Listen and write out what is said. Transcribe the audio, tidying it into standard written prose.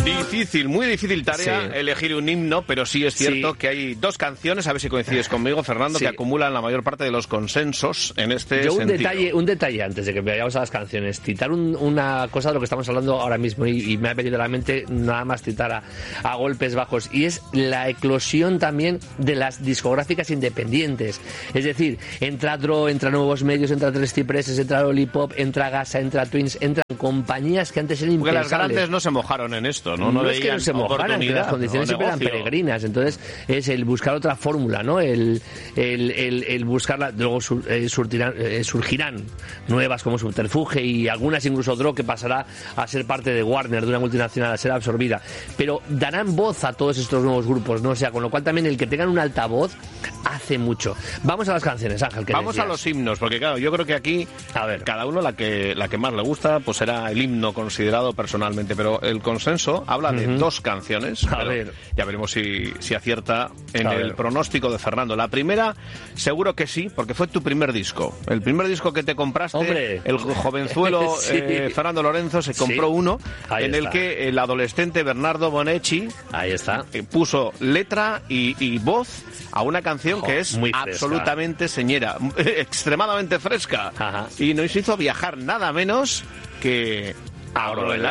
Difícil, muy difícil tarea elegir un himno, pero sí es cierto que hay dos canciones, a ver si coincides conmigo, Fernando, que acumulan la mayor parte de los consensos en este sentido. Un detalle antes de que vayamos a las canciones, citar una cosa de lo que estamos hablando ahora mismo y me ha venido a la mente nada más citar a golpes bajos, y es la eclosión también de las discográficas independientes. Es decir, entra Dro, entra Nuevos Medios, entra Tres Cipreses, entra Lollipop, entra Gasa, entra Twins, entran compañías que antes eran impensables. Porque las grandes no se mojaron en esto, ¿no? Es que no se mojaran, que las condiciones siempre eran peregrinas. Entonces es el buscar otra fórmula, ¿no? El buscarla. Luego surgirán nuevas como Subterfuge y algunas incluso Dro, que pasará a ser parte de Warner, de una multinacional, a ser absorbida. Pero darán voz a todos estos nuevos grupos, ¿no? O sea, con lo cual también el que tengan un altavoz hace mucho. Vamos a las canciones, Ángel. Vamos a los himnos, porque claro, yo creo que aquí cada uno la que más le gusta, pues será el himno considerado personalmente, pero el consenso habla de dos canciones. Ya veremos si acierta en el pronóstico de Fernando. La primera, seguro que sí, porque fue tu primer disco. El primer disco que te compraste, ¡hombre! El jovenzuelo Fernando Lorenzo se compró uno en el que el adolescente Bernardo Bonetti puso letra y voz a una canción que es muy absolutamente señera, extremadamente fresca. Y nos hizo viajar nada menos que a Groenlandia.